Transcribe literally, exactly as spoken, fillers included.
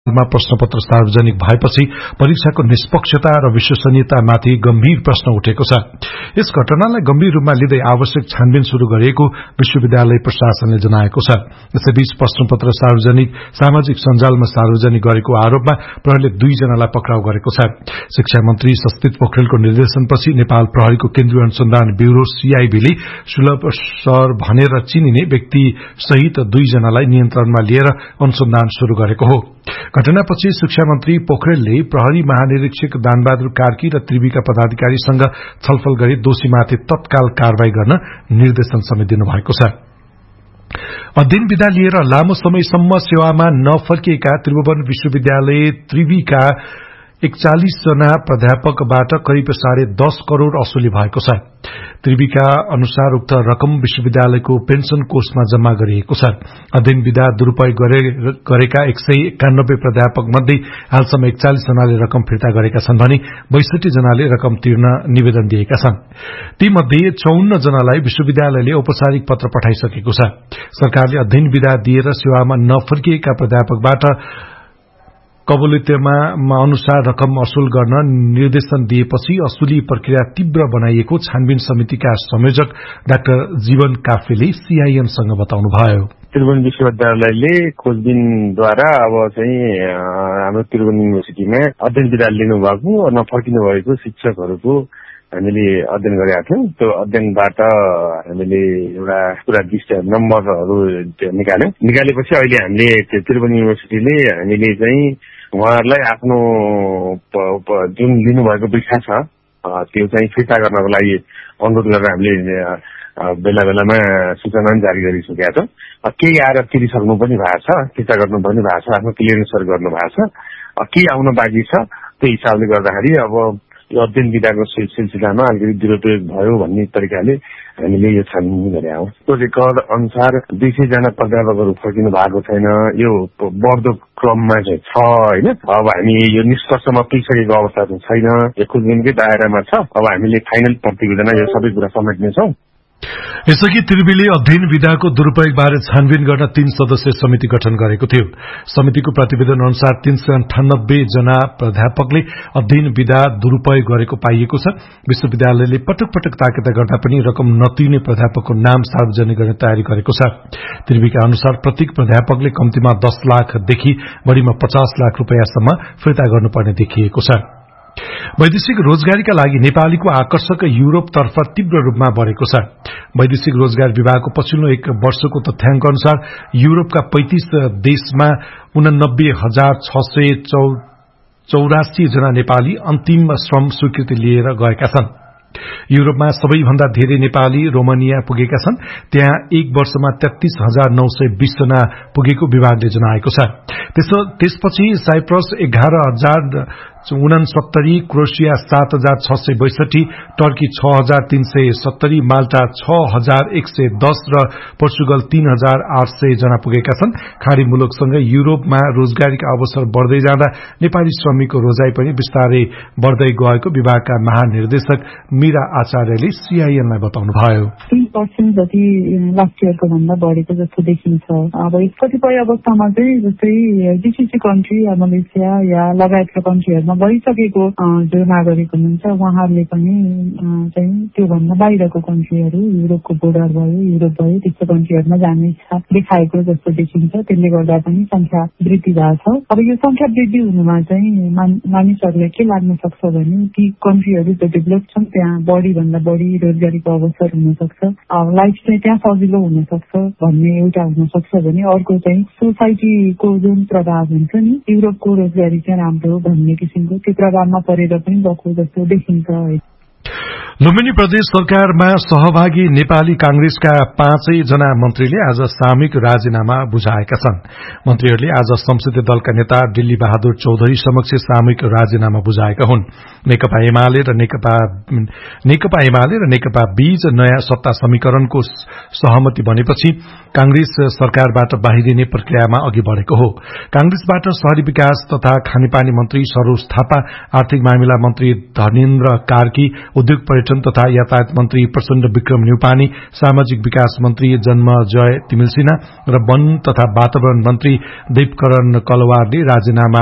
मा प्रश्नपत्र सार्वजनिक भएपछि परीक्षाको निष्पक्षता र विश्वसनीयतामाथि गम्भीर प्रश्न उठेको छ। यस घटनालाई गम्भीर रूपमा लिँदै आवश्यक छानबिन शुरू गरिएको विश्वविद्यालय प्रशासनले जनाएको छ। यसैबीच प्रश्नपत्र सार्वजनिक सामाजिक सञ्जालमा सार्वजनिक गरेको आरोपमा प्रहरीले दुई जनालाई पक्राउ गरेको छ। शिक्षा मन्त्री सस्तित पोखरेलको निर्देशनपछि नेपाल प्रहरीको केन्द्रीय अनुसन्धान ब्यूरो सीआईबीले सुलभ सर भनेर चिनिने व्यक्ति सहित दुई जनालाई नियन्त्रणमा लिएर अनुसन्धान शुरू गरेको हो। घटनापछि शिक्षा मन्त्री पोखरेलले प्रहरी महानिरीक्षक दानबहादुर कार्की र त्रिविका पदाधिकारीसँग छलफल गरी दोषीमाथि तत्काल कारवाही गर्न निर्देशन समेत दिनुभएको छ। अध्ययन विधा लिएर लामो समयसम्म सेवामा नफर्किएका त्रिभुवन विश्वविद्यालय त्रिविका एकचालिस जना प्राध्यापकबाट करिब साढे दस करोड़ असुली भएको छ। त्रिविका अनुसार उक्त रकम विश्वविद्यालयको पेन्सन कोषमा जम्मा गरिएको छ। अध्ययन विधा दुरूपयोग गरेका एक सय एकानब्बे प्राध्यापक मध्ये हालसम्म एकचालिस जनाले रकम फिर्ता गरेका छन् भने बैसठी जनाले रकम तिर्न निवेदन दिएका छन्। ती मध्ये चौन्न जनालाई विश्वविद्यालयले औपचारिक पत्र पठाइसकेको छ। सरकारले अध्ययन विधा दिएर सेवामा नफर्किएका प्राध्यापकबाट कबुलियतमा अनुसार रकम असुल गर्न निर्देशन दिएपछि असुली प्रक्रिया तीव्र बनाइएको छानबिन समितिका संयोजक डाक्टर जीवन काफ्लेले सीआईएनसँग बताउनुभयो। त्रिभुवन विश्वविद्यालयले खोजबिनद्वारा अब चाहिँ हाम्रो त्रिभुवन युनिभर्सिटीमा अध्ययन विधा लिनुभएको नफर्किनु भएको शिक्षकहरूको हामीले अध्ययन गरेका थियौं। त्यो अध्ययनबाट हामीले एउटा पुरा लिस्ट नम्बरहरू निकाल्यौं। निकालेपछि अहिले हामीले त्रिभुवन युनिभर्सिटीले हामीले चाहिँ उहाँहरूलाई आफ्नो जुन लिनुभएको परीक्षा छ त्यो चाहिँ फिर्ता गर्नको लागि अनुरोध गरेर हामीले बेला बेलामा सूचना जारी गरिसकेका छौं। केही आएर तिरिसक्नु पनि भएको छ, फिर्ता गर्नु पनि भएको छ, आफ्नो क्लियरेन्सहरू गर्नु भएको छ। के आउन बाँकी छ त्यो हिसाबले गर्दाखेरि अब यो अध्ययन विधाको सिलसिलामा अलिकति दुरुपयोग भयो भन्ने तरिकाले हामीले यो छानबिन गरेका हौं। त्यो रेकर्ड अनुसार दुई सय जना प्राध्यापकहरू फर्किनु भएको छैन। यो बढ्दो क्रममा चाहिँ छ होइन। अब हामी यो निष्कर्षमा पुगिसकेको अवस्था चाहिँ छैन, यो खोजबिनकै दायरामा छ। अब हामीले फाइनल प्रतिवेदनमा यो सबै कुरा समेट्नेछौं। यसअघि त्रिवीले अध्ययन विधाको दुरूपयोग बारे छानबिन गर्न तीन सदस्यीय समिति गठन गरेको थियो। समितिको प्रतिवेदन अनुसार तीन सय अन्ठानब्बे जना प्राध्यापकले अध्ययन विधा दुरूपयोग गरेको पाइएको छ। विश्वविद्यालयले पटक पटक ताकेता गर्दा पनि रकम नतिर्ने प्राध्यापकको नाम सार्वजनिक गर्ने तयारी गरेको छ। त्रिवीका अनुसार प्रत्येक प्राध्यापकले कम्तीमा दस लाखदेखि बढ़ीमा पचास लाख रूपियाँसम्म फिर्ता गर्नुपर्ने देखिएको छ। वैदेशिक रोजगारीका लागि नेपालीको आकर्षक यूरोपतर्फ तीव्र रूपमा बढ़ेको छ। वैदेशिक रोजगार विभागको पछिल्लो एक वर्षको तथ्याङ्क अनुसार यूरोपका पैंतीस देशमा उनानब्बे हजार छ सय चौरासी जना नेपाली अन्तिम श्रम स्वीकृति लिएर गएका छन्। यूरोपमा सबैभन्दा धेरै नेपाली रोमानिया पुगेका छन्। त्यहाँ एक वर्षमा तेत्तीस हजार नौ सय बीस जना पुगेको विभागले जनाएको छ। त्यसपछि साइप्रस एघार हजार उनसत्तरी, क्रोएसिया सात हजार छ सय बैसठी, टर्की छ हजार तीन सय सत्तरी, माल्टा छ हजार एक सय दस र पोर्चुगल तीन हजार आठ सय जना पुगेका छन्। खाड़ी मुलुकसँग यूरोपमा रोजगारीका अवसर बढ़दै जाँदा नेपाली श्रमिकको रोजाई पनि बिस्तारै बढ़दै गएको विभागका महानिर्देशक मीरा आचार्यले सीआईएनलाई बताउनुभयो। तीन पर्सेन्ट जति लास्ट इयरको भन्दा बढ़ेको जस्तो देखिन्छ। अब कतिपय अवस्थामा चाहिँ जस्तै जीसीसी कन्ट्री या मलेसिया या लगायतका कन्ट्रीहरूमा भइसकेको जो नागरिक हुनुहुन्छ उहाँहरूले पनि चाहिँ त्योभन्दा बाहिरको कन्ट्रीहरू युरोपको बोर्डर भयो, युरोप भयो, त्यस्तो कन्ट्रीहरूमा जाने इच्छा देखाएको जस्तो देखिन्छ। त्यसले गर्दा पनि संख्या वृद्धि भएको छ। अब यो संख्या वृद्धि हुनुमा चाहिँ मानिसहरूलाई के लाग्न सक्छ भने ती कन्ट्रीहरू जो डेभलप छन् त्यहाँ बढ़ी भन्दा बढ़ी रोजगारीको अवसर हुन सक्छ, लाइफ चाहिँ त्यहाँ सजिलो हुन सक्छ भन्ने एउटा हुन सक्छ भने अर्को चाहिँ सोसाइटीको जुन प्रभाव हुन्छ नि युरोपको रोजगारी चाहिँ राम्रो भन्ने किसिमको त्यो प्रभावमा परेर पनि गएको जस्तो देखिन्छ। लुम्बिनी प्रदेश सरकारमा सहभागी नेपाली कांग्रेसका पाँचै जना मन्त्रीले आज सामूहिक राजीनामा बुझाएका छन्। मन्त्रीहरूले आज संसदीय दलका नेता दिल्ली बहादुर चौधरी समक्ष सामूहिक राजीनामा बुझाएका हुन्। नेकपा एमाले र नेकपा नेकपा एमाले र नेकपा बीच नयाँ सत्ता समीकरणको सहमति बनेपछि कांग्रेस सरकारबाट बाहिरिने प्रक्रियामा अघि बढ़ेको हो। कांग्रेसबाट शहरी विकास तथा खानेपानी मन्त्री सरोज थापा, आर्थिक मामिला मन्त्री धर्मेन्द्र कार्की, उद्योग पर्यटन तथा यातायात मन्त्री प्रचण्ड विक्रम न्यौपाने, सामाजिक विकास मन्त्री जन्मजय तिमिल सिन्हा र वन तथा वातावरण मन्त्री देवकरण कलवारले राजीनामा